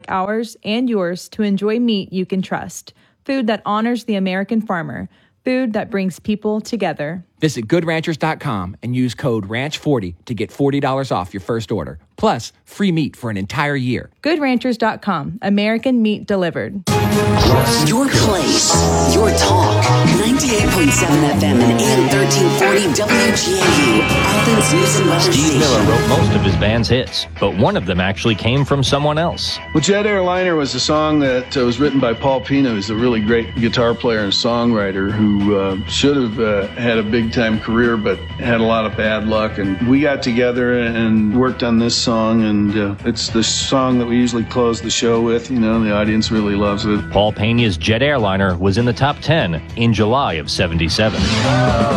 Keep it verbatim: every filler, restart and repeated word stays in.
ours and yours to enjoy meat you can trust. Food that honors the American farmer. Food that brings people together. Visit good ranchers dot com and use code ranch forty to get forty dollars off your first order. Plus, free meat for an entire year. good ranchers dot com. American meat delivered. Your place, your talk. ninety-eight point seven F M and A M thirteen forty W G A U. Athens News and Weather Steve Station. Miller wrote most of his band's hits, but one of them actually came from someone else. Well, Jet Airliner was a song that uh, was written by Paul Pino, who's a really great guitar player and songwriter who uh, should have uh, had a big-time career but had a lot of bad luck. And we got together and worked on this song, and uh, it's the song that we usually close the show with. You know, the audience really loves it. Paul Pena's Jet Airliner was in the top ten in July of seventy-seven.